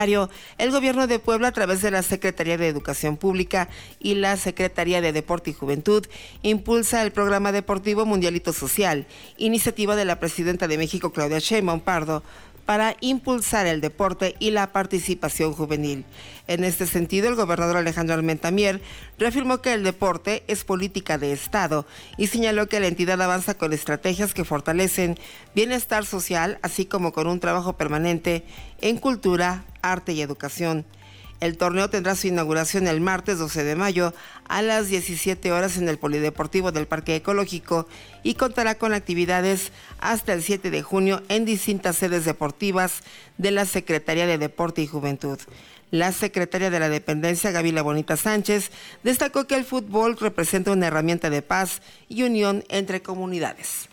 El Gobierno de Puebla, a través de la Secretaría de Educación Pública y la Secretaría de Deporte y Juventud, impulsa el Programa Deportivo Mundialito Social, iniciativa de la Presidenta de México, Claudia Sheinbaum Pardo, para impulsar el deporte y la participación juvenil. En este sentido, el gobernador Alejandro Armenta Mier reafirmó que el deporte es política de Estado y señaló que la entidad avanza con estrategias que fortalecen bienestar social, así como con un trabajo permanente en cultura, arte y educación. El torneo tendrá su inauguración el martes 12 de mayo a las 17 horas en el Polideportivo del Parque Ecológico y contará con actividades hasta el 7 de junio en distintas sedes deportivas de la Secretaría de Deporte y Juventud. La secretaria de la Dependencia, Gabriela Bonita Sánchez, destacó que el fútbol representa una herramienta de paz y unión entre comunidades.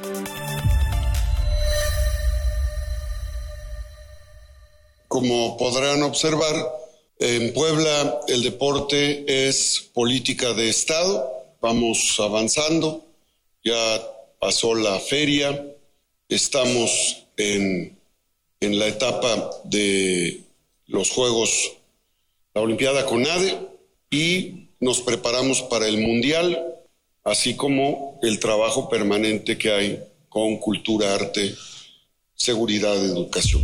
Como podrán observar, en Puebla el deporte es política de Estado, vamos avanzando, ya pasó la feria, estamos en la etapa de los Juegos, la Olimpiada CONADE, y nos preparamos para el Mundial, así como el trabajo permanente que hay con cultura, arte, seguridad, educación.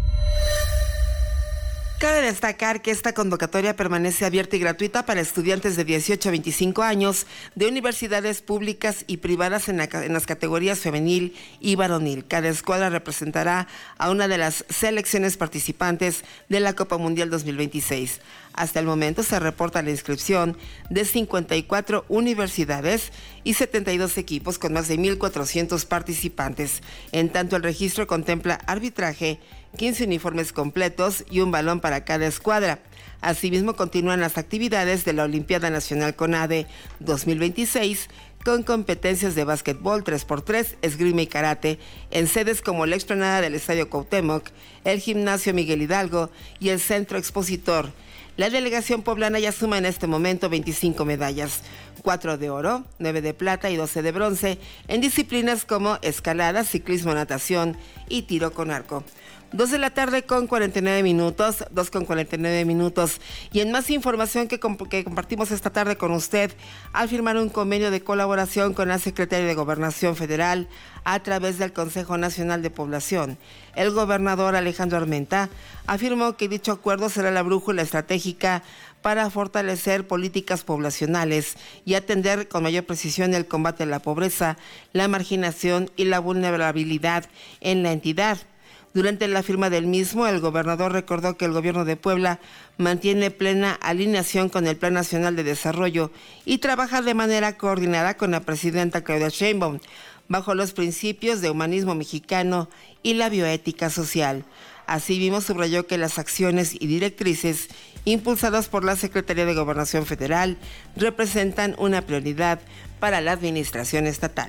Cabe destacar que esta convocatoria permanece abierta y gratuita para estudiantes de 18 a 25 años de universidades públicas y privadas en las categorías femenil y varonil. Cada escuadra representará a una de las selecciones participantes de la Copa Mundial 2026. Hasta el momento se reporta la inscripción de 54 universidades y 72 equipos con más de 1,400 participantes. En tanto, el registro contempla arbitraje, 15 uniformes completos y un balón para cada escuadra. Asimismo, continúan las actividades de la Olimpiada Nacional CONADE 2026 con competencias de básquetbol, 3x3, esgrima y karate en sedes como la explanada del Estadio Cuauhtémoc, el Gimnasio Miguel Hidalgo y el Centro Expositor. La delegación poblana ya suma en este momento 25 medallas, 4 de oro, 9 de plata y 12 de bronce en disciplinas como escalada, ciclismo, natación y tiro con arco. 2 de la tarde con 49 minutos, 2 con 49 minutos. Y en más información que compartimos esta tarde con usted, al firmar un convenio de colaboración con la Secretaría de Gobernación Federal a través del Consejo Nacional de Población, el gobernador Alejandro Armenta afirmó que dicho acuerdo será la brújula estratégica para fortalecer políticas poblacionales y atender con mayor precisión el combate a la pobreza, la marginación y la vulnerabilidad en la entidad. Durante la firma del mismo, el gobernador recordó que el gobierno de Puebla mantiene plena alineación con el Plan Nacional de Desarrollo y trabaja de manera coordinada con la presidenta Claudia Sheinbaum, bajo los principios de humanismo mexicano y la bioética social. Asimismo, subrayó que las acciones y directrices impulsadas por la Secretaría de Gobernación Federal representan una prioridad para la administración estatal.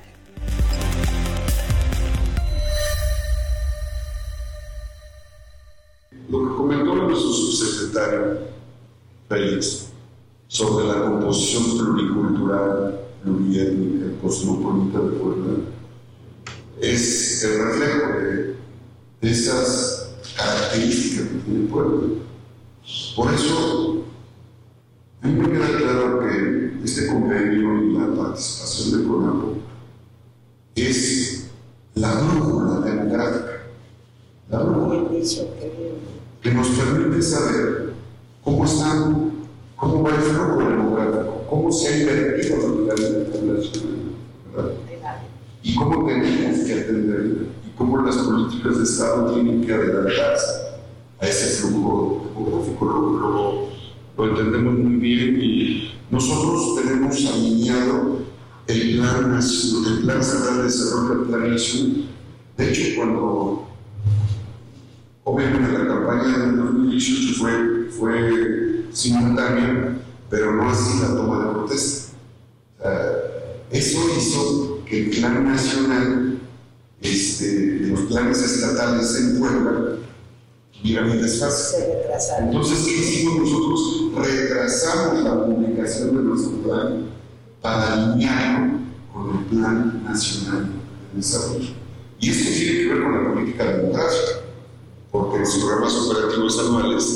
Lo que comentó nuestro subsecretario Félix sobre la composición pluricultural, pluriétnica, cosmopolita de Puebla es el reflejo de esas características que tiene Puebla. Por eso, a mí me queda claro que este convenio y la participación de CONAPO es la brújula demográfica, la brújula que nos permite saber cómo va el flujo demográfico, cómo se ha invertido la población, ¿verdad? Y cómo tenemos que atenderla, y cómo las políticas de Estado tienen que adelantarse a ese flujo demográfico. Lo entendemos muy bien y nosotros tenemos alineado el Plan Estatal de Desarrollo, el Plan Nacional. De hecho, cuando obviamente la campaña del 2018 fue simultánea, pero no así la toma de protesta. Eso hizo que el Plan Nacional, los planes estatales en Puebla, tuvieran un desfase. Entonces, ¿qué hicimos nosotros? Retrasamos la publicación de nuestro plan para alinearlo con el Plan Nacional de Desarrollo. Y esto tiene que ver con la política demográfica. porque en sus programas operativos anuales